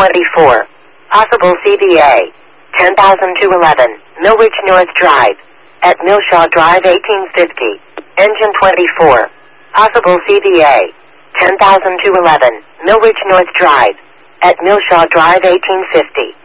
24. Possible CBA. 10,211. Millridge North Drive. At Millshaw Drive 1850. Engine 24. Possible CBA. 10,211. Millridge North Drive. At Millshaw Drive 1850.